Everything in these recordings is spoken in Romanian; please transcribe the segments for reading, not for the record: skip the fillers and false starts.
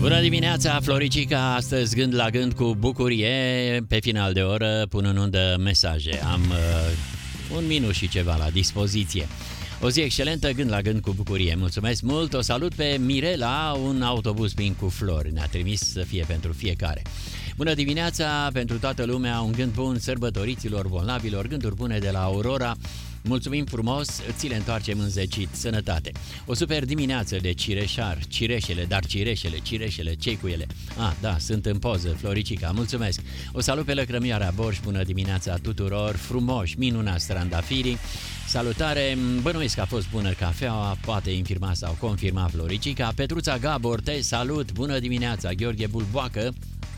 Bună dimineața, Floricica, astăzi gând la gând cu bucurie, pe final de oră pun în undă mesaje. Am un minut și ceva la dispoziție. O zi excelentă, gând la gând cu bucurie. Mulțumesc mult, o salut pe Mirela, un autobuz plin cu flori. Ne-a trimis să fie pentru fiecare. Bună dimineața pentru toată lumea, un gând bun sărbătoriților, bolnavilor, gânduri bune de la Aurora. Mulțumim frumos, ți le întoarcem înzecit, sănătate. O super dimineață de cireșar, cireșele, dar cireșele, ce-i cu ele? Da, sunt în poză, Floricica, mulțumesc. O salut pe Lăcrămioara Borș, bună dimineața tuturor, frumoși, minunați trandafirii. Salutare, bănuiesc că a fost bună cafeaua, poate infirma sau confirma Floricica. Petruța Gabor, te salut, bună dimineața, Gheorghe Bulboacă.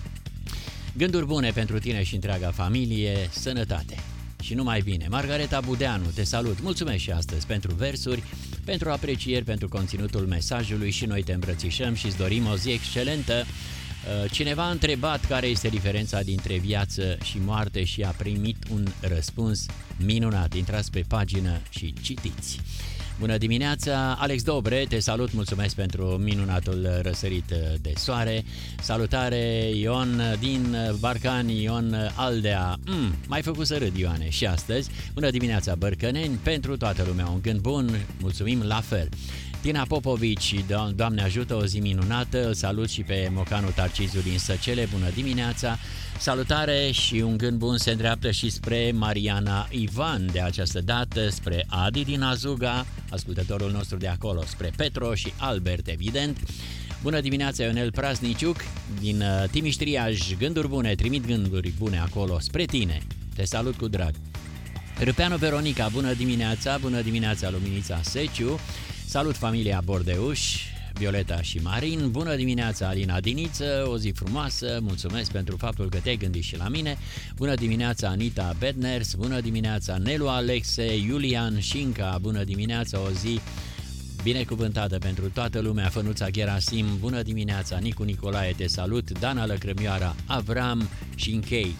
Gânduri bune pentru tine și întreaga familie, sănătate și numai bine. Margareta Budeanu, te salut, mulțumesc și astăzi pentru versuri, pentru aprecieri, pentru conținutul mesajului și noi te îmbrățișăm și îți dorim o zi excelentă. Cineva a întrebat care este diferența dintre viață și moarte și a primit un răspuns minunat. Intrați pe pagină și citiți. Bună dimineața, Alex Dobre, te salut, mulțumesc pentru minunatul răsărit de soare. Salutare, Ion din Barcani, Ion Aldea. M-ai făcut să râd, Ioane, și astăzi. Bună dimineața, Bărcăneni, pentru toată lumea un gând bun, mulțumim la fel. Tina Popovici, Doamne ajută, o zi minunată, îl salut și pe Mocanu Tarcizu din Săcele, bună dimineața. Salutare și un gând bun se îndreaptă și spre Mariana Ivan de această dată, spre Adi din Azuga, ascultătorul nostru de acolo, spre Petro și Albert, evident. Bună dimineața, Ionel Prasniciuc din Timiștriaj, gânduri bune, trimit gânduri bune acolo, spre tine, te salut cu drag. Râpeanu Veronica, bună dimineața, Luminița Seciu, salut familia Bordeuș, Violeta și Marin, bună dimineața Alina Diniță, o zi frumoasă, mulțumesc pentru faptul că te-ai gândit și la mine, bună dimineața Anita Bedners, bună dimineața Nelu Alexe, Iulian Șinca, bună dimineața, o zi binecuvântată pentru toată lumea, Fănuța Gerasim, bună dimineața Nicu Nicolae, te salut, Dana Lăcrămioara, Avram și închei.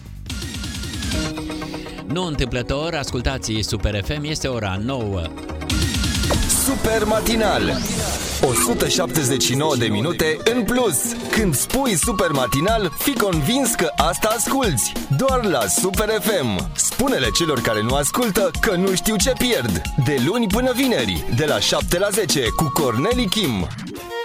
Nu întâmplător, ascultați Super FM, este ora 9. Super matinal, 179 de minute în plus. Când spui Super matinal, fii convins că asta asculți. Doar la Super FM. Spune-le celor care nu ascultă că nu știu ce pierd. De luni până vineri, de la 7 la 10 cu Corneli Kim.